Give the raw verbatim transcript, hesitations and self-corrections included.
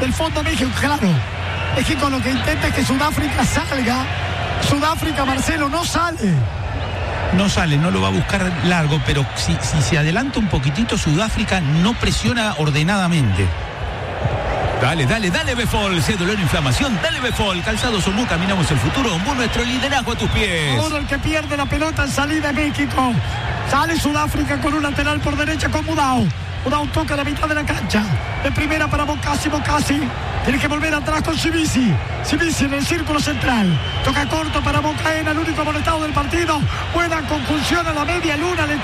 del fondo México. Claro, México lo que intenta es que Sudáfrica salga. Sudáfrica, Marcelo, no sale. No sale, no lo va a buscar largo, pero si, si se adelanta un poquitito, Sudáfrica no presiona ordenadamente. Dale, dale, dale Befol, sé dolor, inflamación, dale Befol. Calzado Somú, caminamos el futuro, Ombu, nuestro liderazgo a tus pies. Ahora el que pierde la pelota en salida de México. Sale Sudáfrica con un lateral por derecha con Mudao. Mudao toca la mitad de la cancha. De primera para Bocasi, Bocasi. Tiene que volver atrás con Sibisi. Sibisi en el círculo central. Toca corto para Bocaena, el único amonestado del partido. Buena conjunción a la media luna.